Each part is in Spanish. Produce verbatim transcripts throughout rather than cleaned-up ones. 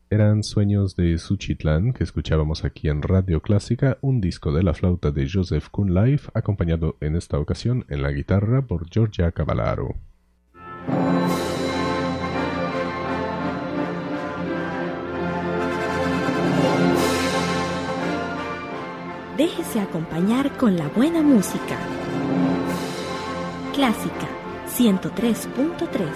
Eran Sueños de Suchitlán, que escuchábamos aquí en Radio Clásica, un disco de la flauta de Joseph Kunleif, acompañado en esta ocasión en la guitarra por Giorgia Cavallaro. Déjese acompañar con la buena música. Clásica ciento tres punto tres.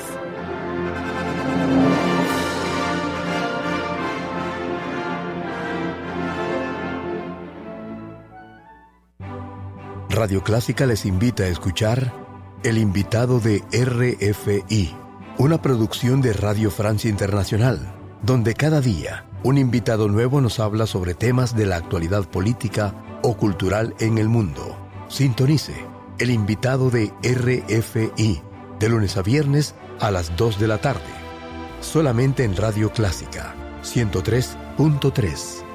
Radio Clásica les invita a escuchar El invitado de R F I, una producción de Radio Francia Internacional, donde cada día un invitado nuevo nos habla sobre temas de la actualidad política o cultural en el mundo. Sintonice El invitado de R F I, de lunes a viernes a las dos de la tarde, solamente en Radio Clásica ciento tres punto tres.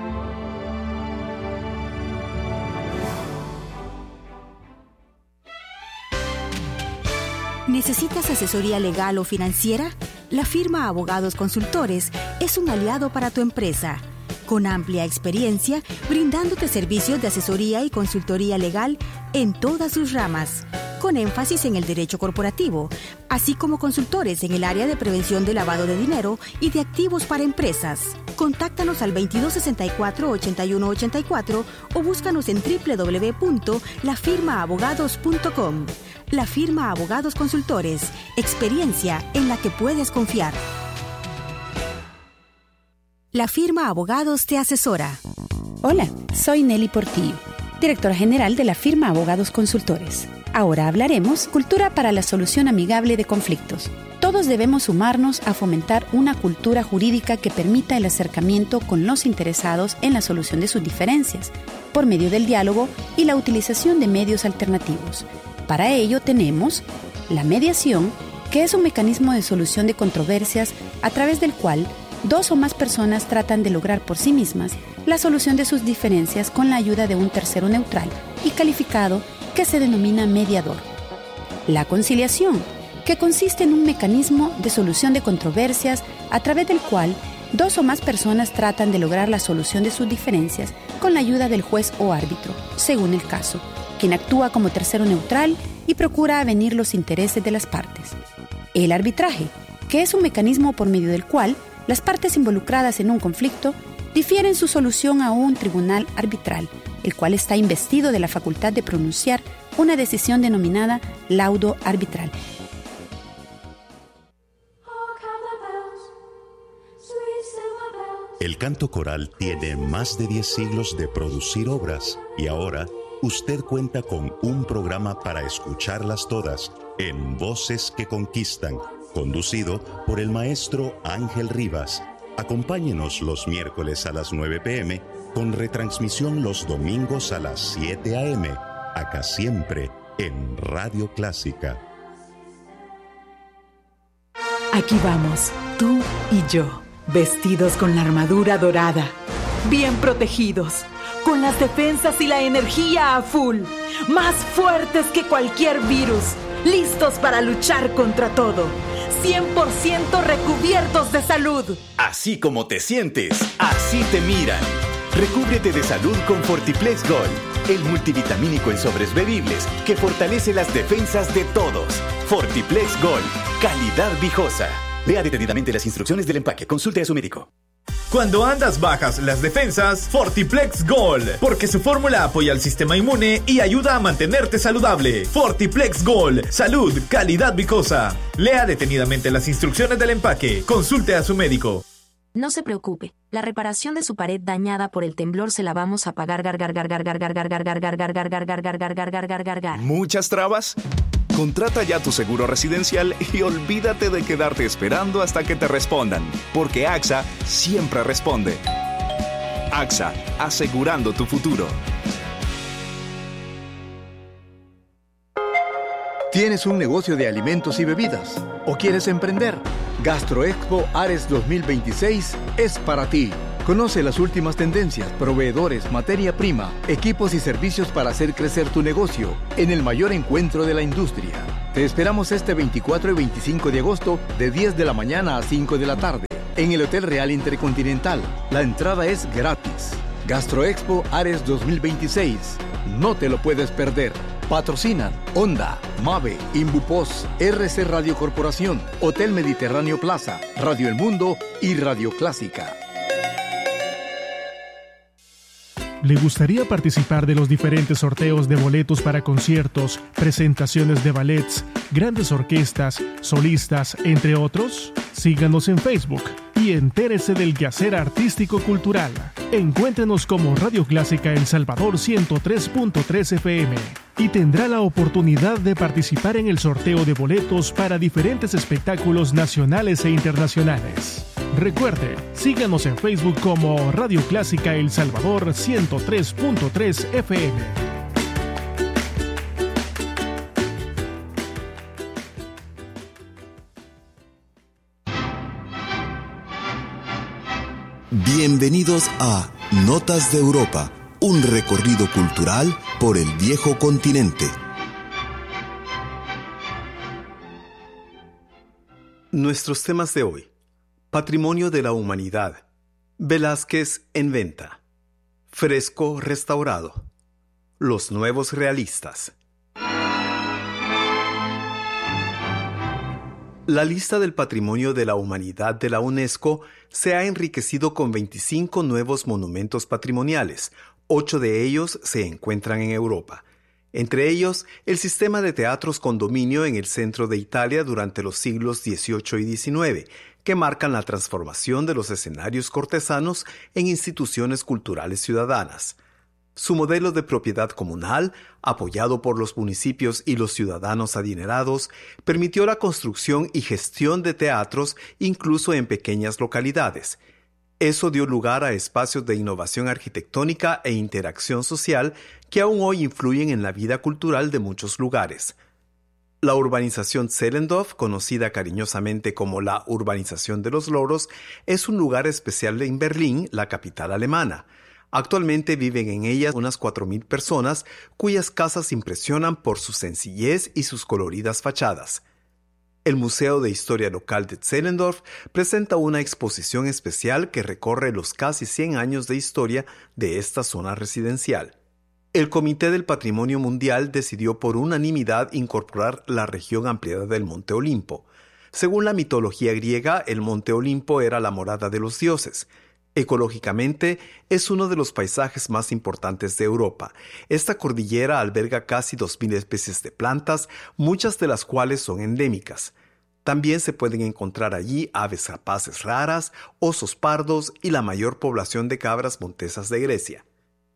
¿Necesitas asesoría legal o financiera? La firma Abogados Consultores es un aliado para tu empresa, con amplia experiencia, brindándote servicios de asesoría y consultoría legal en todas sus ramas, con énfasis en el derecho corporativo, así como consultores en el área de prevención de lavado de dinero y de activos para empresas. Contáctanos al veintidós sesenta y cuatro, ochenta y uno ochenta y cuatro o búscanos en doble u doble u doble u punto la firma abogados punto com. La firma Abogados Consultores, experiencia en la que puedes confiar. La firma Abogados te asesora. Hola, soy Nelly Portillo, directora general de la firma Abogados Consultores. Ahora hablaremos cultura para la solución amigable de conflictos. Todos debemos sumarnos a fomentar una cultura jurídica que permita el acercamiento con los interesados en la solución de sus diferencias, por medio del diálogo y la utilización de medios alternativos. Para ello tenemos la mediación, que es un mecanismo de solución de controversias a través del cual dos o más personas tratan de lograr por sí mismas la solución de sus diferencias con la ayuda de un tercero neutral y calificado que se denomina mediador. La conciliación, que consiste en un mecanismo de solución de controversias a través del cual dos o más personas tratan de lograr la solución de sus diferencias con la ayuda del juez o árbitro, según el caso, quien actúa como tercero neutral y procura avenir los intereses de las partes. El arbitraje, que es un mecanismo por medio del cual las partes involucradas en un conflicto difieren su solución a un tribunal arbitral, el cual está investido de la facultad de pronunciar una decisión denominada laudo arbitral. El canto coral tiene más de diez siglos de producir obras y ahora usted cuenta con un programa para escucharlas todas en Voces que Conquistan, conducido por el maestro Ángel Rivas. Acompáñenos los miércoles a las nueve pe eme con retransmisión los domingos a las siete a eme, acá siempre en Radio Clásica. Aquí vamos, tú y yo, vestidos con la armadura dorada, bien protegidos, con las defensas y la energía a full, más fuertes que cualquier virus, listos para luchar contra todo, cien por ciento recubiertos de salud. Así como te sientes, así te miran. Recúbrete de salud con Fortiplex Gold, el multivitamínico en sobres bebibles que fortalece las defensas de todos. Fortiplex Gold, calidad viejosa. Lea detenidamente las instrucciones del empaque. Consulte a su médico. Cuando andas bajas las defensas, Fortiplex Gold, porque su fórmula apoya al sistema inmune y ayuda a mantenerte saludable. Fortiplex Gold, salud, calidad viscosa. Lea detenidamente las instrucciones del empaque. Consulte a su médico. No se preocupe, la reparación de su pared dañada por el temblor se la vamos a pagar. ¿Muchas trabas? Contrata ya tu seguro residencial y olvídate de quedarte esperando hasta que te respondan, porque A X A siempre responde. A X A, asegurando tu futuro. ¿Tienes un negocio de alimentos y bebidas? ¿O quieres emprender? GastroExpo Ares dos mil veintiséis es para ti. Conoce las últimas tendencias, proveedores, materia prima, equipos y servicios para hacer crecer tu negocio en el mayor encuentro de la industria. Te esperamos este veinticuatro y veinticinco de agosto de diez de la mañana a cinco de la tarde. en el Hotel Real Intercontinental. La entrada es gratis. Gastroexpo Ares dos mil veintiséis. No te lo puedes perder. Patrocinan Honda, Mave, Imbupos, R C Radio Corporación, Hotel Mediterráneo Plaza, Radio El Mundo y Radio Clásica. ¿Le gustaría participar de los diferentes sorteos de boletos para conciertos, presentaciones de ballets, grandes orquestas, solistas, entre otros? Síganos en Facebook y entérese del quehacer artístico-cultural. Encuéntrenos como Radio Clásica El Salvador ciento tres punto tres F M y tendrá la oportunidad de participar en el sorteo de boletos para diferentes espectáculos nacionales e internacionales. Recuerde, síganos en Facebook como Radio Clásica El Salvador ciento tres punto tres F M. Bienvenidos a Notas de Europa, un recorrido cultural por el viejo continente. Nuestros temas de hoy: Patrimonio de la Humanidad, Velázquez en venta, fresco restaurado, los nuevos realistas. La lista del Patrimonio de la Humanidad de la UNESCO se ha enriquecido con veinticinco nuevos monumentos patrimoniales. Ocho de ellos se encuentran en Europa. Entre ellos, el sistema de teatros condominio en el centro de Italia durante los siglos dieciocho y diecinueve, que marcan la transformación de los escenarios cortesanos en instituciones culturales ciudadanas. Su modelo de propiedad comunal, apoyado por los municipios y los ciudadanos adinerados, permitió la construcción y gestión de teatros incluso en pequeñas localidades. Eso dio lugar a espacios de innovación arquitectónica e interacción social que aún hoy influyen en la vida cultural de muchos lugares. La urbanización Zehlendorf, conocida cariñosamente como la Urbanización de los Loros, es un lugar especial en Berlín, la capital alemana. Actualmente viven en ella unas cuatro mil personas, cuyas casas impresionan por su sencillez y sus coloridas fachadas. El Museo de Historia Local de Zehlendorf presenta una exposición especial que recorre los casi cien años de historia de esta zona residencial. El Comité del Patrimonio Mundial decidió por unanimidad incorporar la región ampliada del Monte Olimpo. Según la mitología griega, el Monte Olimpo era la morada de los dioses. Ecológicamente, es uno de los paisajes más importantes de Europa. Esta cordillera alberga casi dos mil especies de plantas, muchas de las cuales son endémicas. También se pueden encontrar allí aves rapaces raras, osos pardos y la mayor población de cabras montesas de Grecia.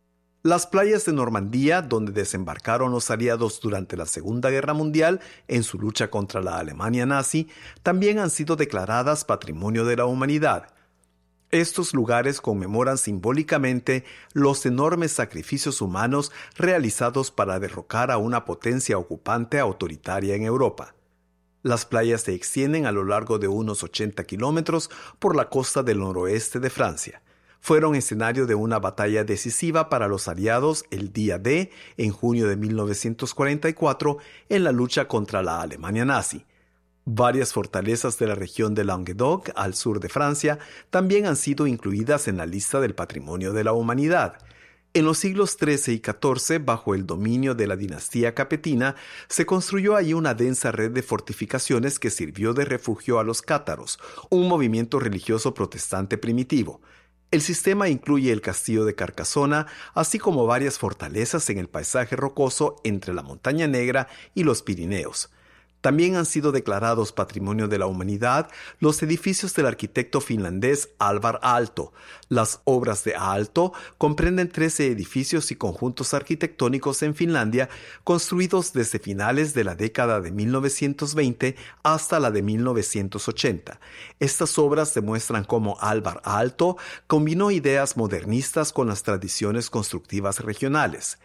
Las playas de Normandía, donde desembarcaron los aliados durante la Segunda Guerra Mundial en su lucha contra la Alemania nazi, también han sido declaradas Patrimonio de la Humanidad. Estos lugares conmemoran simbólicamente los enormes sacrificios humanos realizados para derrocar a una potencia ocupante autoritaria en Europa. Las playas se extienden a lo largo de unos ochenta kilómetros por la costa del noroeste de Francia. Fueron escenario de una batalla decisiva para los aliados el día D, en junio de mil novecientos cuarenta y cuatro, en la lucha contra la Alemania nazi. Varias fortalezas de la región de Languedoc, al sur de Francia, también han sido incluidas en la lista del Patrimonio de la Humanidad. En los siglos trece y catorce, bajo el dominio de la dinastía capetina, se construyó allí una densa red de fortificaciones que sirvió de refugio a los cátaros, un movimiento religioso protestante primitivo. El sistema incluye el castillo de Carcasona, así como varias fortalezas en el paisaje rocoso entre la Montaña Negra y los Pirineos. También han sido declarados Patrimonio de la Humanidad los edificios del arquitecto finlandés Alvar Aalto. Las obras de Aalto comprenden trece edificios y conjuntos arquitectónicos en Finlandia construidos desde finales de la década de mil novecientos veinte hasta la de mil novecientos ochenta. Estas obras demuestran cómo Alvar Aalto combinó ideas modernistas con las tradiciones constructivas regionales.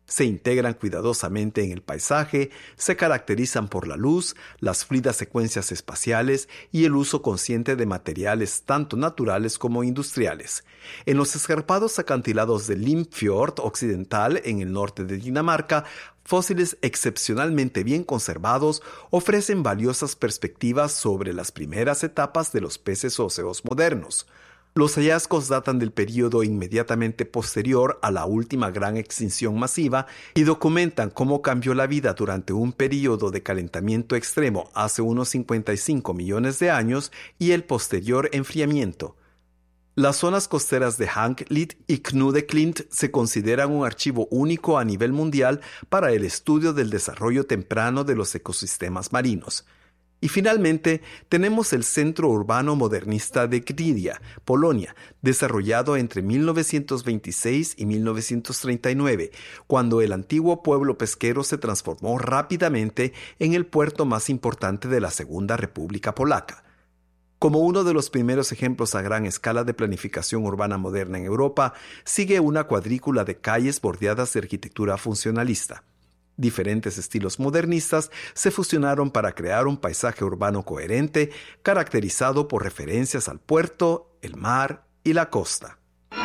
Se integran cuidadosamente en el paisaje, se caracterizan por la luz, las fluidas secuencias espaciales y el uso consciente de materiales tanto naturales como industriales. En los escarpados acantilados de Limfjord Occidental, en el norte de Dinamarca, fósiles excepcionalmente bien conservados ofrecen valiosas perspectivas sobre las primeras etapas de los peces óseos modernos. Los hallazgos datan del período inmediatamente posterior a la última gran extinción masiva y documentan cómo cambió la vida durante un período de calentamiento extremo hace unos cincuenta y cinco millones de años y el posterior enfriamiento. Las zonas costeras de Hanklid y Knudeklint se consideran un archivo único a nivel mundial para el estudio del desarrollo temprano de los ecosistemas marinos. Y finalmente, tenemos el Centro Urbano Modernista de Gdynia, Polonia, desarrollado entre mil novecientos veintiséis y mil novecientos treinta y nueve, cuando el antiguo pueblo pesquero se transformó rápidamente en el puerto más importante de la Segunda República Polaca. Como uno de los primeros ejemplos a gran escala de planificación urbana moderna en Europa, sigue una cuadrícula de calles bordeadas de arquitectura funcionalista. Diferentes estilos modernistas se fusionaron para crear un paisaje urbano coherente, caracterizado por referencias al puerto, el mar y la costa.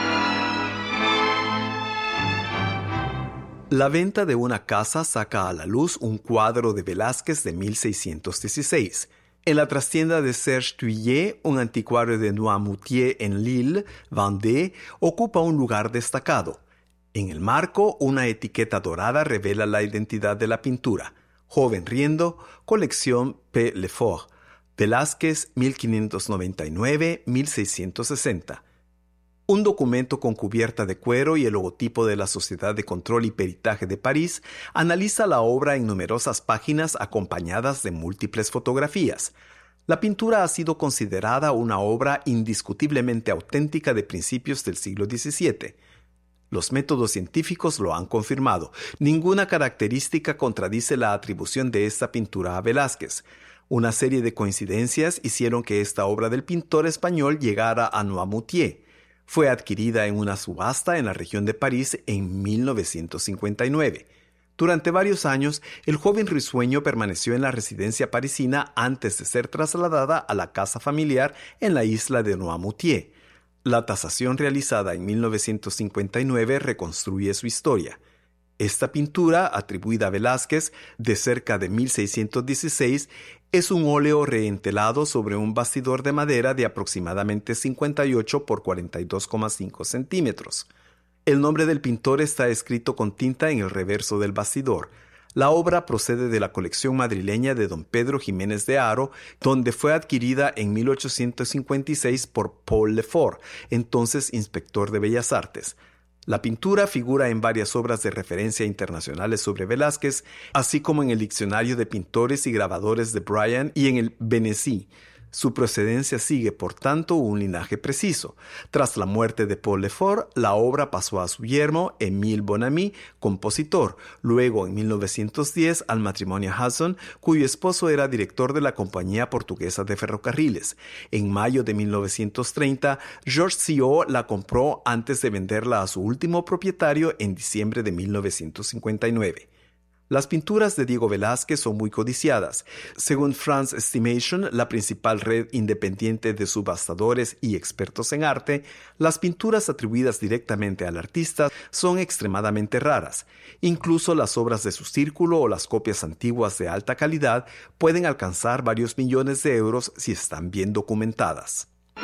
La venta de una casa saca a la luz un cuadro de Velázquez de mil seiscientos dieciséis. En la trastienda de Serge Thuillier, un anticuario de Noirmoutier en Lille, Vendée, ocupa un lugar destacado. En el marco, una etiqueta dorada revela la identidad de la pintura. Joven riendo, colección P. Lefort. Velázquez, mil quinientos noventa y nueve a mil seiscientos sesenta. Un documento con cubierta de cuero y el logotipo de la Sociedad de Control y Peritaje de París analiza la obra en numerosas páginas acompañadas de múltiples fotografías. La pintura ha sido considerada una obra indiscutiblemente auténtica de principios del siglo diecisiete. Los métodos científicos lo han confirmado. Ninguna característica contradice la atribución de esta pintura a Velázquez. Una serie de coincidencias hicieron que esta obra del pintor español llegara a Noirmoutier. Fue adquirida en una subasta en la región de París en mil novecientos cincuenta y nueve. Durante varios años, el joven risueño permaneció en la residencia parisina antes de ser trasladada a la casa familiar en la isla de Noirmoutier. La tasación realizada en mil novecientos cincuenta y nueve reconstruye su historia. Esta pintura, atribuida a Velázquez, de cerca de mil seiscientos dieciséis, es un óleo reentelado sobre un bastidor de madera de aproximadamente cincuenta y ocho por cuarenta y dos coma cinco centímetros. El nombre del pintor está escrito con tinta en el reverso del bastidor. La obra procede de la colección madrileña de don Pedro Jiménez de Haro, donde fue adquirida en mil ochocientos cincuenta y seis por Paul Lefort, entonces inspector de Bellas Artes. La pintura figura en varias obras de referencia internacionales sobre Velázquez, así como en el Diccionario de Pintores y Grabadores de Brian y en el Vénétie. Su procedencia sigue, por tanto, un linaje preciso. Tras la muerte de Paul Lefort, la obra pasó a su yerno, Émile Bonamy, compositor. Luego, en mil novecientos diez, al matrimonio Hudson, cuyo esposo era director de la Compañía Portuguesa de Ferrocarriles. En mayo de mil novecientos treinta, Georges Seurat la compró antes de venderla a su último propietario en diciembre de mil novecientos cincuenta y nueve. Las pinturas de Diego Velázquez son muy codiciadas. Según France Estimation, la principal red independiente de subastadores y expertos en arte, las pinturas atribuidas directamente al artista son extremadamente raras. Incluso las obras de su círculo o las copias antiguas de alta calidad pueden alcanzar varios millones de euros si están bien documentadas.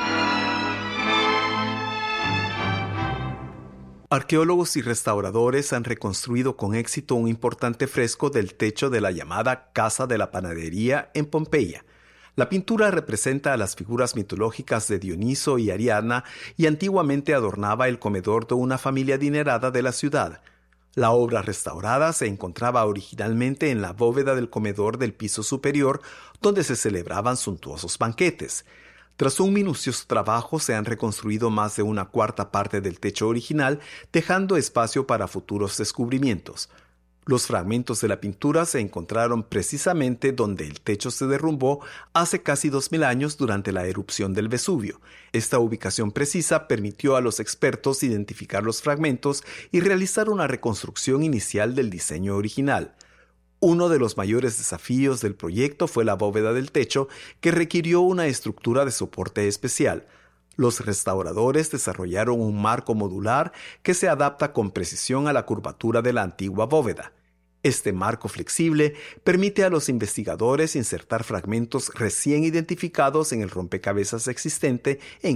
Arqueólogos y restauradores han reconstruido con éxito un importante fresco del techo de la llamada Casa de la Panadería en Pompeya. La pintura representa a las figuras mitológicas de Dioniso y Ariadna y antiguamente adornaba el comedor de una familia adinerada de la ciudad. La obra restaurada se encontraba originalmente en la bóveda del comedor del piso superior, donde se celebraban suntuosos banquetes. Tras un minucioso trabajo se han reconstruido más de una cuarta parte del techo original, dejando espacio para futuros descubrimientos. Los fragmentos de la pintura se encontraron precisamente donde el techo se derrumbó hace casi dos mil años durante la erupción del Vesubio. Esta ubicación precisa permitió a los expertos identificar los fragmentos y realizar una reconstrucción inicial del diseño original. Uno de los mayores desafíos del proyecto fue la bóveda del techo, que requirió una estructura de soporte especial. Los restauradores desarrollaron un marco modular que se adapta con precisión a la curvatura de la antigua bóveda. Este marco flexible permite a los investigadores insertar fragmentos recién identificados en el rompecabezas existente en